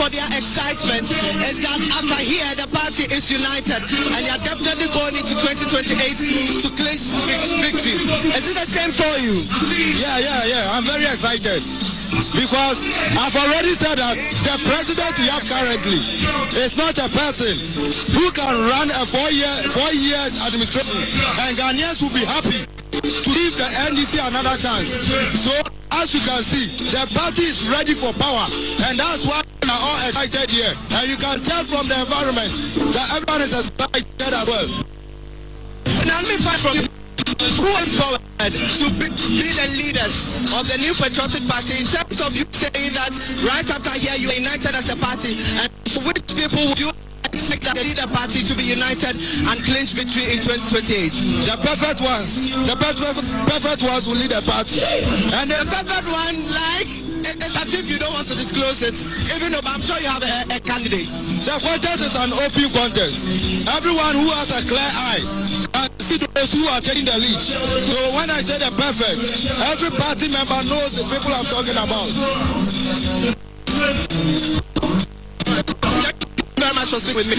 for their excitement is that after here, the party is united, and they are definitely going into 2028 to clinch victory. Is it the same for you? Yeah. I'm very excited. Because I've already said that the president we have currently is not a person who can run a 4 years administration, and Ghanaians will be happy to give the NDC another chance. So as you can see, the party is ready for power, and that's why we are all excited here. And you can tell from the environment that everyone is excited as well. Now let me find from you. Who is forward to be the leaders of the New Patriotic Party in terms of you saying that right after here you are united as a party, and which people would you expect that lead the party to be united and clinch victory in 2028? The perfect ones will lead the party. And the perfect one, like, it's as if you don't want to disclose it, even though I'm sure you have a candidate. The contest is an open contest. Everyone who has a clear eye can see those who are taking the lead. So when I say the perfect, every party member knows the people I'm talking about. Thank you very much for speaking with me.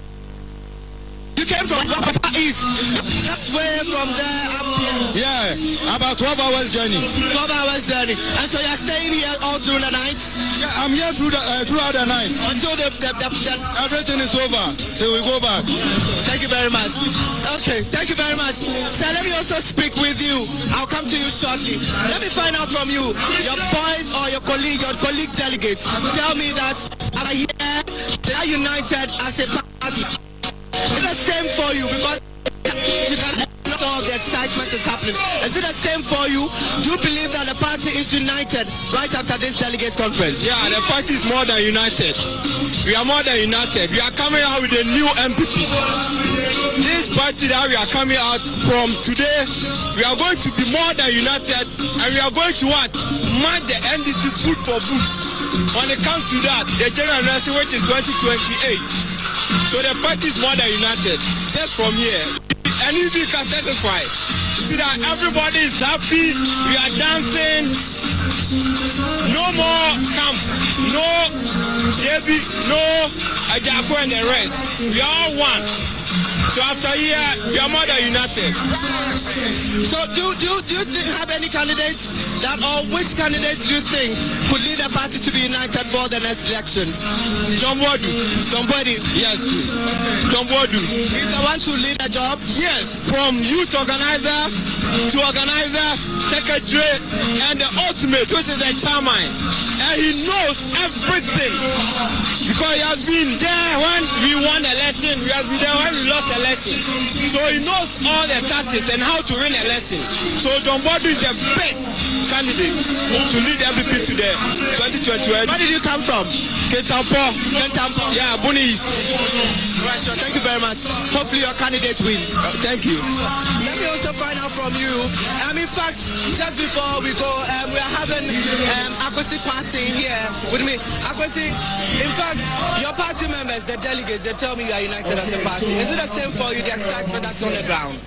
You came from Wapapa East. That's way from there up here. Yeah, about 12 hours journey. 12 hours journey. And so you're staying here all through the night? Yeah, I'm here throughout the night. Until everything is over, till we go back. Thank you very much. Okay, thank you very much. So let me also speak with you. I'll come to you shortly. Let me find out from you, your boys or your colleague delegates. Tell me that are here, they are united as a party. It's the same for you, because you can not all the excitement is happening. Is it the same for you? Do you believe that the party is united right after this delegate conference? Yeah, the party is more than united. We are more than united. We are coming out with a new MPP. This party that we are coming out from today, we are going to be more than united, and we are going to what? Mark the NDC boot for boot. When it comes to that, the general election, which is 2028. So the party is more than united. Just from here, and if you can testify, see that everybody is happy, we are dancing, no more camp, no JB, no Ajako and the rest. We are all one. So after here, we are more than united. So do you have any candidates that, or which candidates do you think could lead the party to be united for the next elections? John Bodu. Yes. John Bodu. He's the one to lead the job? Yes. From youth organizer to organizer, secretary, and the ultimate, which is the chairman. And he knows everything. Because he has been there when we won the election, he has been there when we lost the election. So he knows all the tactics and how to win the election. So John Bodu is the best candidate to lead MPP to the 2028. Where did you come from? Kentampo. Yeah, Buni East. Right, so thank you very much. Hopefully your candidate wins. Thank you. Let me also find out from you. In fact, just before we go, we are having Akwesi party here with me. Akwesi, in fact, your party members, the delegates, they tell me you are united as a party. Is it the same for you, the excitement that's on the ground?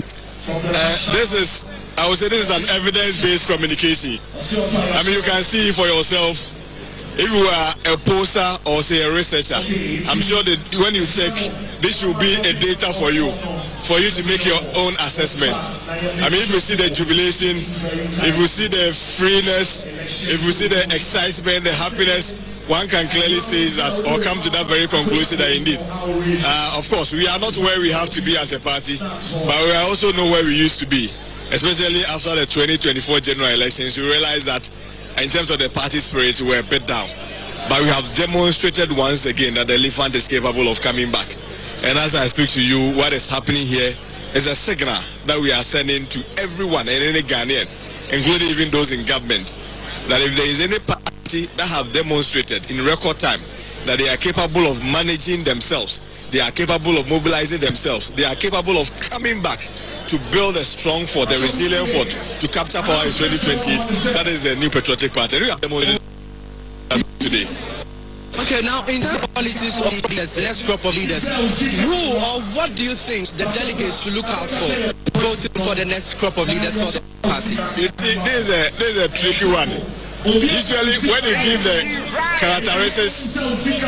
I would say this is an evidence-based communication. I mean, you can see for yourself. If you are a poster or say a researcher, I'm sure that when you check, this should be a data for you to make your own assessment. I mean, if you see the jubilation, if you see the freeness, if you see the excitement, the happiness, one can clearly say that, or come to that very conclusion that indeed, of course, we are not where we have to be as a party, but we also know where we used to be, especially after the 2024 general elections. We realize that in terms of the party spirit, we were a bit down. But we have demonstrated once again that the elephant is capable of coming back. And as I speak to you, what is happening here is a signal that we are sending to everyone and any Ghanaian, including even those in government, that if there is any party that have demonstrated in record time that they are capable of managing themselves, they are capable of mobilizing themselves, they are capable of coming back to build a strong fort, a resilient fort, to capture power in 2028. That is the New Patriotic Party. And we have demonstrated today. Okay, now in terms of politics of leaders, the next crop of leaders, who or what do you think the delegates should look out for voting for the next crop of leaders for the party? You see, this is a tricky one. Usually when you give the characteristics